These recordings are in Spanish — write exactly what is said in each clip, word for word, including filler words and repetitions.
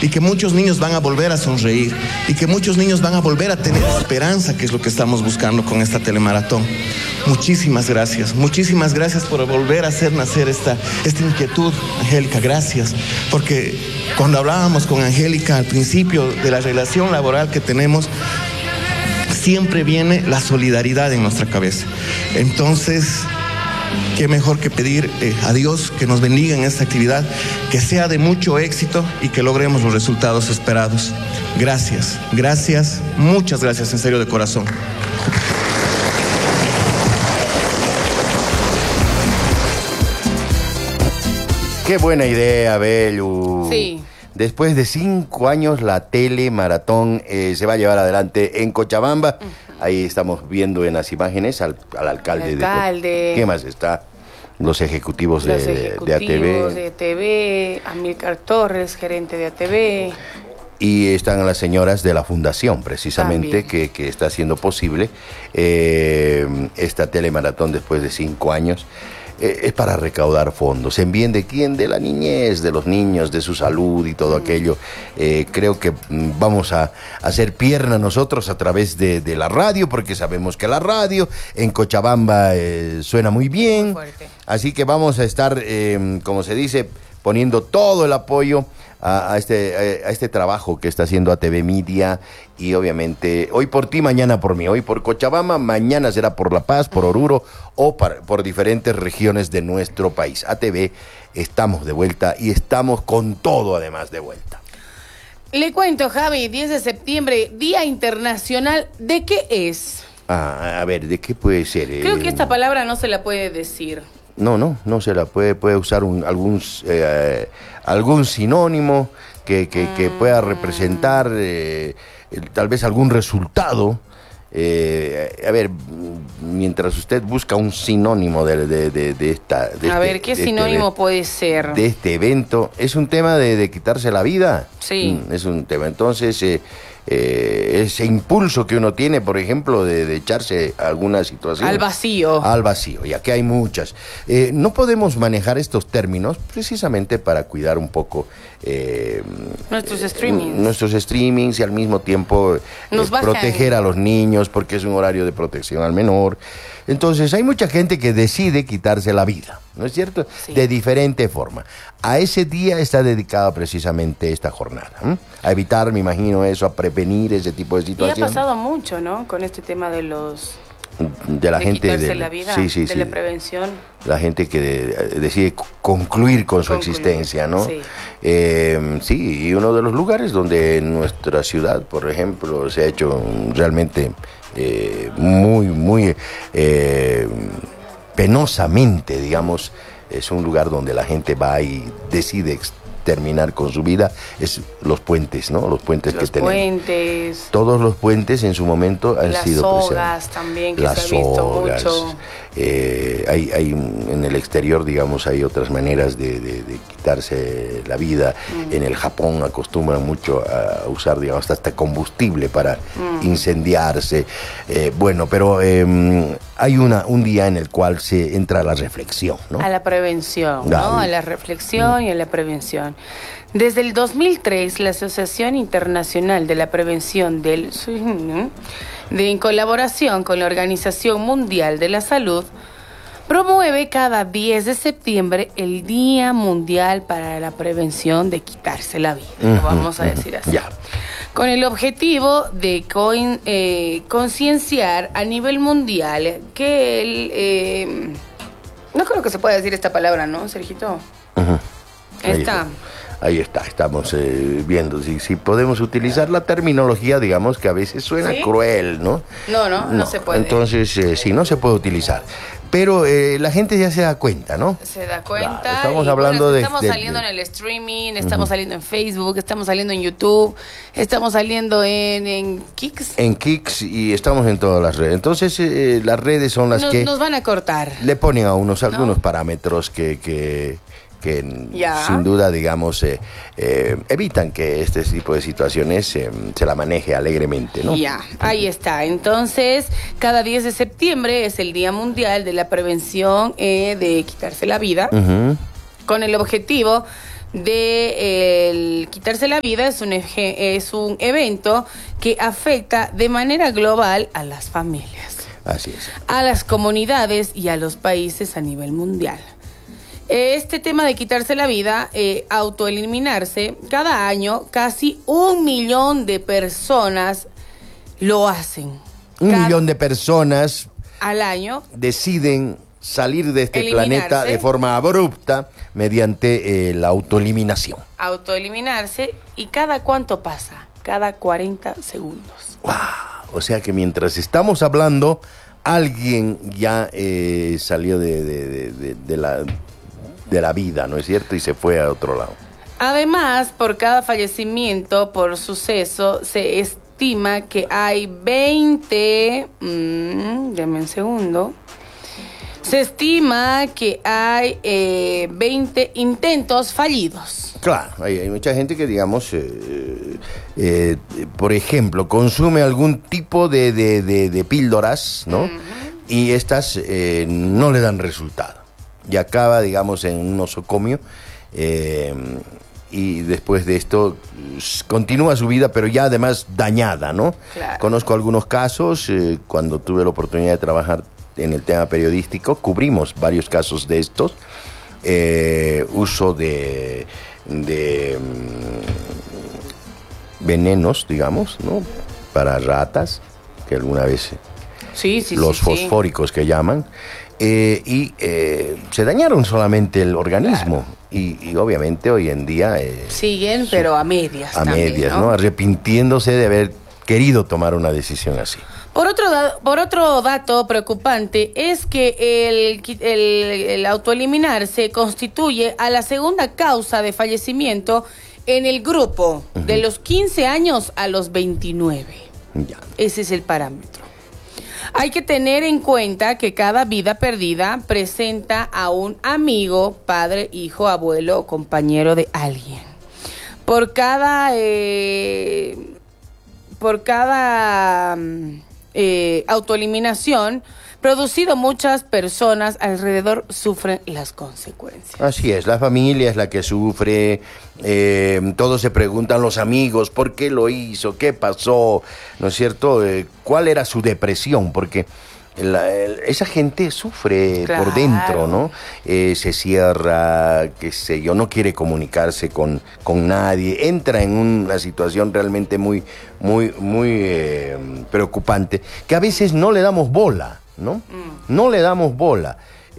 y que muchos niños van a volver a sonreír y que muchos niños van a volver a tener esperanza, que es lo que estamos buscando con esta telemaratón. Muchísimas gracias, muchísimas gracias por volver a hacer nacer esta, esta inquietud, Angélica, gracias, porque cuando hablábamos con Angélica al principio de la relación laboral que tenemos, siempre viene la solidaridad en nuestra cabeza. Entonces, qué mejor que pedir eh, a Dios que nos bendiga en esta actividad, que sea de mucho éxito y que logremos los resultados esperados. Gracias, gracias, muchas gracias, en serio, de corazón. Qué buena idea, Belu. Sí. Después de cinco años, la telemaratón eh, se va a llevar adelante en Cochabamba. Uh-huh. Ahí estamos viendo en las imágenes al, al alcalde. El alcalde. De, ¿qué más está? Los ejecutivos, Los de, ejecutivos de A T V. de A T V, Amílcar Torres, gerente de A T V. Y están las señoras de la fundación, precisamente, que, que está haciendo posible eh, esta telemaratón después de cinco años. Eh, es para recaudar fondos. ¿En bien de quién? De la niñez, de los niños, de su salud y todo mm. aquello. Eh, creo que mm, vamos a, a hacer pierna nosotros a través de, de la radio, porque sabemos que la radio en Cochabamba eh, suena muy bien. Muy así que vamos a estar, eh, como se dice, poniendo todo el apoyo a, a, este, a este trabajo que está haciendo A T V Media. Y obviamente, hoy por ti, mañana por mí. Hoy por Cochabamba, mañana será por La Paz, por Oruro o para, por diferentes regiones de nuestro país. A T V, estamos de vuelta y estamos con todo además de vuelta. Le cuento, Javi, diez de septiembre, Día Internacional, ¿de qué es? Ah, a ver, ¿de qué puede ser? Creo eh, que esta palabra no se la puede decir. No, no, no se la puede, puede usar un, algún, eh, algún sinónimo que, que, que pueda representar eh, tal vez algún resultado. Eh, a ver, mientras usted busca un sinónimo de, de, de, de esta... De a este, ver, ¿qué sinónimo este, puede ser? De este evento. ¿Es un tema de, de quitarse la vida? Sí. Mm, es un tema. Entonces, eh, eh, ese impulso que uno tiene, por ejemplo, de, de echarse a alguna situación... Al vacío. Al vacío, ya que hay muchas. Eh, no podemos manejar estos términos precisamente para cuidar un poco... Eh, nuestros streamings. Nuestros streamings y al mismo tiempo eh, proteger a los niños, porque es un horario de protección al menor. Entonces hay mucha gente que decide quitarse la vida, ¿no es cierto? Sí. De diferente forma. A ese día está dedicada precisamente esta jornada, ¿eh? A evitar, me imagino eso, a prevenir ese tipo de situaciones. Y ha pasado mucho, ¿no? Con este tema de los... de la de gente quitarse de la vida, sí, sí, de sí, la prevención, la gente que de, decide concluir con su concluir, existencia, ¿no? Sí. Eh, sí, y uno de los lugares donde en nuestra ciudad, por ejemplo, se ha hecho realmente eh, muy, muy eh, penosamente, digamos, es un lugar donde la gente va y decide terminar con su vida, es los puentes, ¿no? Los puentes los que tenemos. Los puentes. Todos los puentes en su momento han las sido presentes. Las sogas también, que las se ha visto sogas, mucho. Eh, hay, hay en el exterior, digamos, hay otras maneras de, de, de quitarse la vida. Mm. En el Japón acostumbran mucho a usar, digamos, hasta combustible para mm. incendiarse. Eh, bueno, pero eh, hay una, un día en el cual se entra a la reflexión, ¿no? A la prevención, ¿no? Ah, a la reflexión mm. y a la prevención. Desde el dos mil tres, la Asociación Internacional de la Prevención del de en colaboración con la Organización Mundial de la Salud, promueve cada diez de septiembre el Día Mundial para la Prevención de quitarse la vida, uh-huh, vamos a decir así. Yeah. Con el objetivo de con, eh, concienciar a nivel mundial que el... Eh, no creo que se pueda decir esta palabra, ¿no, Sergito? Uh-huh. Ahí Está... Ahí está, estamos eh, viendo si, si podemos utilizar la terminología, digamos, que a veces suena ¿Sí? cruel, ¿no? No, no, no, no se puede. Entonces, eh, sí, no se puede utilizar. Pero eh, la gente ya se da cuenta, ¿no? Se da cuenta. Claro, estamos y hablando bueno, de... Estamos de, saliendo de, en el streaming, estamos uh-huh. saliendo en Facebook, estamos saliendo en YouTube, estamos saliendo en, en Kicks. En Kicks y estamos en todas las redes. Entonces, eh, las redes son las nos, que... Nos van a cortar. Le ponen a unos algunos ¿no? parámetros que... que que ya. sin duda, digamos, eh, eh, evitan que este tipo de situaciones eh, se la maneje alegremente, ¿no? Ya, ahí está. Entonces, cada diez de septiembre es el Día Mundial de la Prevención eh, de quitarse la vida, uh-huh. con el objetivo de el quitarse la vida es un, es un evento que afecta de manera global a las familias, así es, a las comunidades y a los países a nivel mundial. Este tema de quitarse la vida, eh, autoeliminarse, cada año casi un millón de personas lo hacen. Un cada, millón de personas al año deciden salir de este planeta de forma abrupta mediante eh, la autoeliminación. Autoeliminarse, ¿y cada cuánto pasa? Cada cuarenta segundos. ¡Wow! O sea que mientras estamos hablando, alguien ya eh, salió de, de, de, de, de, la, de la vida, ¿no es cierto? Y se fue a otro lado. Además, por cada fallecimiento por suceso, se estima que hay veinte... Mmm, dame un segundo... Se estima que hay eh, veinte intentos fallidos. Claro, hay, hay mucha gente que, digamos, eh, eh, por ejemplo, consume algún tipo de, de, de, de píldoras, ¿no? Uh-huh. Y estas eh, no le dan resultado. Y acaba, digamos, en un nosocomio. Eh, y después de esto continúa su vida, pero ya además dañada, ¿no? Claro. Conozco algunos casos, eh, cuando tuve la oportunidad de trabajar en el tema periodístico, cubrimos varios casos de estos, eh, uso de, de um, venenos, digamos, ¿no? Para ratas, que alguna vez sí, sí, los sí, fosfóricos sí. que llaman, eh, y eh, se dañaron solamente el organismo. Claro. Y, y obviamente hoy en día... Eh, siguen, pero a medias. A también, medias, ¿no? ¿no? Arrepintiéndose de haber querido tomar una decisión así. Por otro, da- por otro dato preocupante es que el, el, el autoeliminarse constituye a la segunda causa de fallecimiento en el grupo, uh-huh, de los quince años a los veintinueve. Ya. Ese es el parámetro. Hay que tener en cuenta que cada vida perdida presenta a un amigo, padre, hijo, abuelo o compañero de alguien. Por cada... Eh, por cada... Eh, autoeliminación producido, muchas personas alrededor sufren las consecuencias. Así es, la familia es la que sufre, eh, todos se preguntan, los amigos, ¿por qué lo hizo? ¿Qué pasó? ¿No es cierto? Eh, ¿Cuál era su depresión? Porque la, el, esa gente sufre, claro, por dentro, ¿no? Eh, se cierra, qué sé yo, no quiere comunicarse con, con nadie, entra en una situación realmente muy, muy, muy eh, preocupante, que a veces no le damos bola, ¿no? Mm. No le damos bola.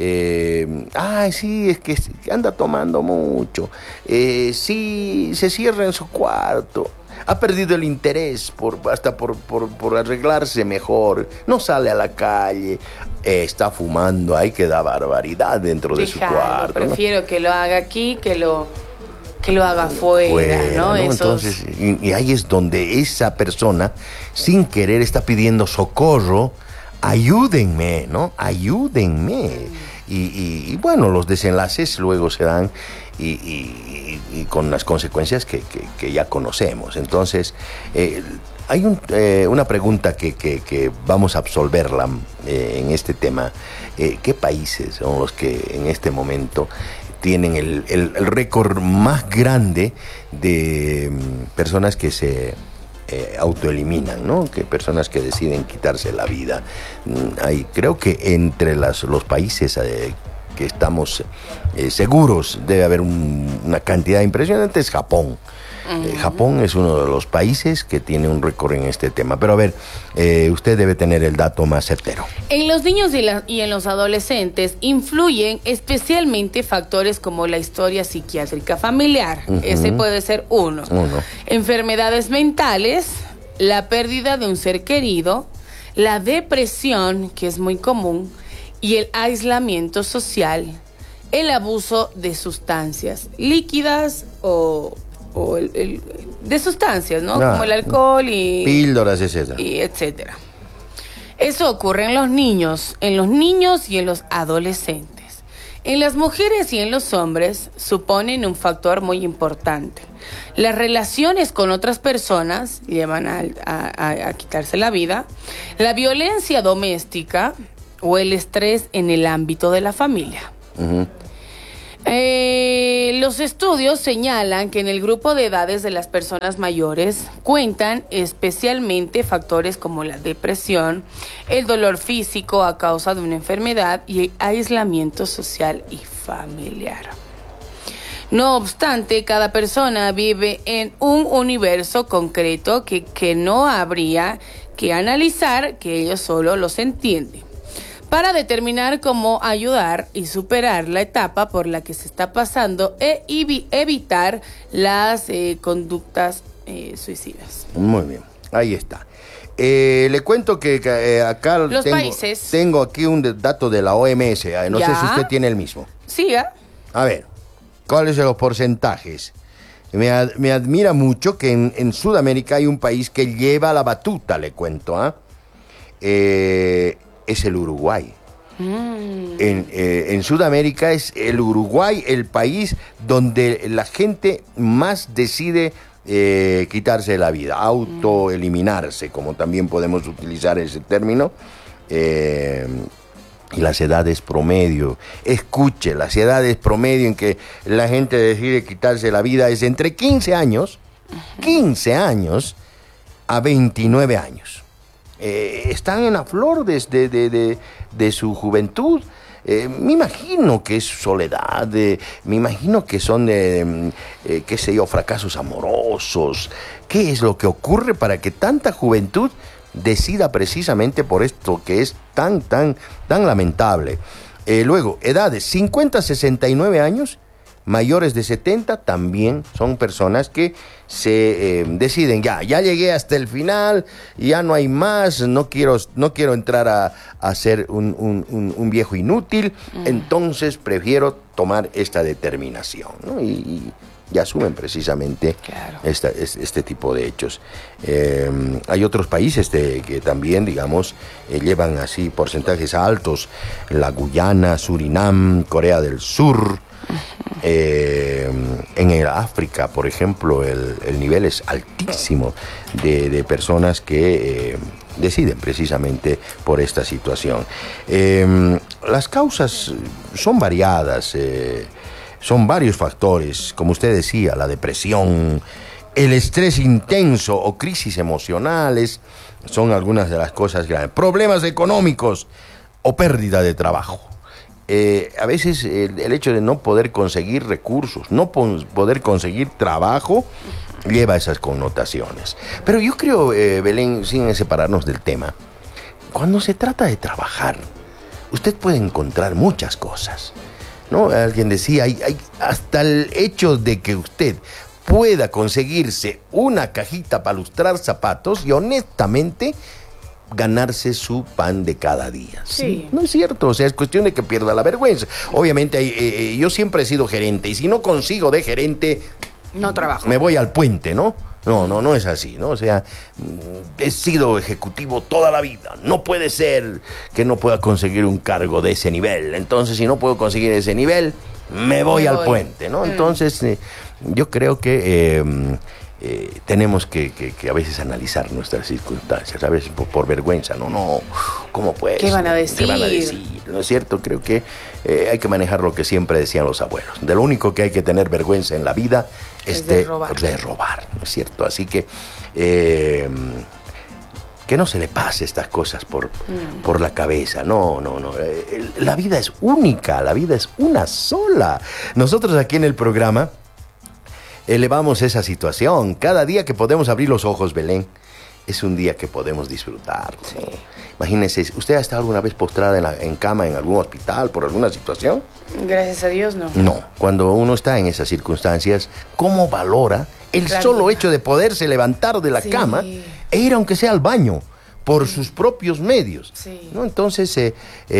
Eh, ay, sí, es que anda tomando mucho, eh, sí, se cierra en su cuarto, ha perdido el interés por, hasta por, por, por arreglarse mejor, no sale a la calle, eh, está fumando, hay que dar barbaridad dentro de Dejalo, su cuarto. Prefiero ¿no? que lo haga aquí que lo, que lo haga fuera, fuera ¿no? ¿no? Esos... Entonces, y, y ahí es donde esa persona, sin querer, está pidiendo socorro. Ayúdenme, ¿no? Ayúdenme. Y, y, y bueno, los desenlaces luego se dan y, y, y con las consecuencias que, que, que ya conocemos. Entonces, eh, hay un, eh, una pregunta que, que, que vamos a absolverla eh, en este tema. Eh, ¿Qué países son los que en este momento tienen el, el, el récord más grande de um, personas que se... Eh, autoeliminan, ¿no? Que personas que deciden quitarse la vida. Mm, hay, creo que entre las, los países eh, que estamos eh, seguros debe haber un, una cantidad impresionante, es Japón. Uh-huh. Eh, Japón es uno de los países que tiene un récord en este tema. Pero a ver, eh, usted debe tener el dato más certero. En los niños y, la, y en los adolescentes influyen especialmente factores como la historia psiquiátrica familiar. Uh-huh. Ese puede ser uno. uno. Enfermedades mentales, la pérdida de un ser querido, la depresión, que es muy común, y el aislamiento social, el abuso de sustancias líquidas o... o el, el, de sustancias, ¿no? Ah, como el alcohol y... píldoras, etcétera. Y etcétera. Eso ocurre en los niños, en los niños y en los adolescentes. En las mujeres y en los hombres suponen un factor muy importante. Las relaciones con otras personas llevan a, a, a quitarse la vida, la violencia doméstica o el estrés en el ámbito de la familia. Uh-huh. Eh, los estudios señalan que en el grupo de edades de las personas mayores cuentan especialmente factores como la depresión, el dolor físico a causa de una enfermedad y el aislamiento social y familiar. No obstante, cada persona vive en un universo concreto que, que no habría que analizar, que ellos solo los entienden, para determinar cómo ayudar y superar la etapa por la que se está pasando e evitar las eh, conductas eh, suicidas. Muy bien, ahí está. Eh, le cuento que eh, acá Los tengo, países. tengo aquí un de- dato de la O M S. No ¿Ya? sé si usted tiene el mismo. Siga. A ver, ¿cuáles son los porcentajes? Me, ad- me admira mucho que en, en Sudamérica hay un país que lleva la batuta, le cuento, ¿ah? Eh, es el Uruguay. Mm. En, eh, en Sudamérica es el Uruguay el país donde la gente más decide eh, quitarse la vida, autoeliminarse, como también podemos utilizar ese término. Eh, y las edades promedio, escuche, las edades promedio en que la gente decide quitarse la vida es entre quince años, quince años a veintinueve años. Eh, están en la flor de, de, de, de, de su juventud. Eh, me imagino que es soledad, eh, me imagino que son, eh, eh, qué sé yo, fracasos amorosos. ¿Qué es lo que ocurre para que tanta juventud decida precisamente por esto que es tan, tan, tan lamentable? Eh, luego, edades cincuenta a sesenta y nueve años, mayores de setenta, también son personas que se eh, deciden, ya, ya llegué hasta el final, ya no hay más, no quiero, no quiero entrar a, a ser un, un, un, un viejo inútil, mm. entonces prefiero tomar esta determinación, ¿no? Y, y, y asumen precisamente claro. esta, este, este tipo de hechos. Eh, hay otros países de, que también, digamos, eh, llevan así porcentajes altos, la Guyana, Surinam, Corea del Sur. Eh, en el África, por ejemplo, el, el nivel es altísimo de, de personas que eh, deciden precisamente por esta situación. Eh, las causas son variadas, eh, son varios factores, como usted decía, la depresión, el estrés intenso o crisis emocionales, son algunas de las cosas grandes. Problemas económicos o pérdida de trabajo. Eh, a veces el, el hecho de no poder conseguir recursos, no po- poder conseguir trabajo, lleva esas connotaciones. Pero yo creo, eh, Belén, sin separarnos del tema, cuando se trata de trabajar, usted puede encontrar muchas cosas, ¿no? Alguien decía, hay, hay hasta el hecho de que usted pueda conseguirse una cajita para lustrar zapatos y honestamente ganarse su pan de cada día. Sí. ¿Sí? No es cierto, o sea, es cuestión de que pierda la vergüenza. Obviamente, eh, eh, yo siempre he sido gerente y si no consigo de gerente, no trabajo. Me voy al puente, ¿no? No, no, no es así, ¿no? O sea, he sido ejecutivo toda la vida. No puede ser que no pueda conseguir un cargo de ese nivel. Entonces, si no puedo conseguir ese nivel, me voy me al voy. puente, ¿no? Mm. Entonces, eh, yo creo que eh, eh, tenemos que, que, que a veces analizar nuestras circunstancias, a veces por, por vergüenza, no, no, ¿cómo pues? ¿Qué van a decir? ¿Qué van a decir? ¿No es cierto? Creo que eh, hay que manejar lo que siempre decían los abuelos. De lo único que hay que tener vergüenza en la vida es, es de, de, robar. de robar, ¿no es cierto? Así que eh, que no se le pase estas cosas por, mm. por la cabeza. No, no, no. Eh, la vida es única, la vida es una sola. Nosotros aquí en el programa elevamos esa situación. Cada día que podemos abrir los ojos, Belén, es un día que podemos disfrutar, ¿no? Sí. Imagínese, ¿usted ha estado alguna vez postrada en, la, en cama en algún hospital por alguna situación? Gracias a Dios, no. No, cuando uno está en esas circunstancias, ¿cómo valora el claro. solo hecho de poderse levantar de la sí. cama e ir aunque sea al baño por sus propios medios? Sí. ¿No? Entonces, eh,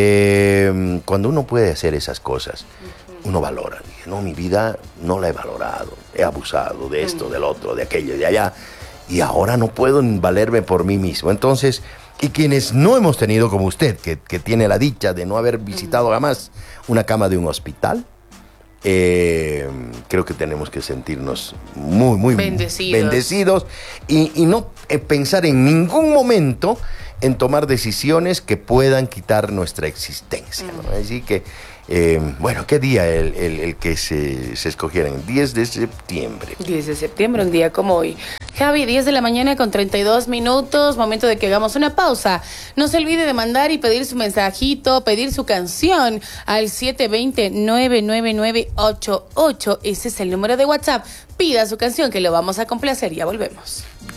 eh, cuando uno puede hacer esas cosas, uh-huh. uno valora. Dije, no, mi vida no la he valorado, he abusado de esto, uh-huh. del otro, de aquello, de allá, y ahora no puedo valerme por mí mismo. Entonces, y quienes no hemos tenido como usted, que, que tiene la dicha de no haber visitado uh-huh. jamás una cama de un hospital, eh, creo que tenemos que sentirnos muy, muy bendecidos, bendecidos y, y no eh, pensar en ningún momento en tomar decisiones que puedan quitar nuestra existencia, ¿no? Así que Eh, bueno, ¿qué día el, el, el que se, se escogieran? diez de septiembre. diez de septiembre, un día como hoy. Javi, diez de la mañana con treinta y dos minutos, momento de que hagamos una pausa. No se olvide de mandar y pedir su mensajito, pedir su canción al siete dos cero, nueve nueve nueve ocho ocho. Ese es el número de WhatsApp. Pida su canción que lo vamos a complacer. Ya volvemos.